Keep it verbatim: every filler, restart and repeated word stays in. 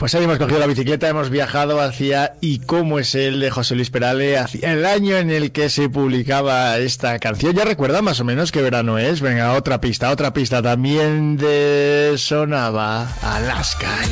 Pues ahí hemos cogido la bicicleta, hemos viajado hacia Y cómo es él de José Luis Perales, hacia el año en el que se publicaba esta canción. ¿Ya recuerda más o menos qué verano es? Venga, otra pista, otra pista también de sonaba Alaska.